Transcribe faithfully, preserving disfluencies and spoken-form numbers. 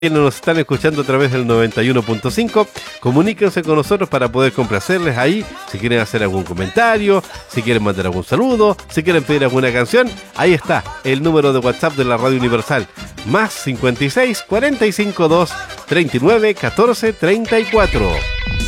quienes nos están escuchando a través del noventa y uno punto cinco, comuníquense con nosotros para poder complacerles ahí, si quieren hacer algún comentario, si quieren mandar algún saludo, si quieren pedir alguna canción. Ahí está el número de WhatsApp de la Radio Universal, más cincuenta y seis, cuarenta y cinco, dos, treinta y nueve, catorce, treinta y cuatro.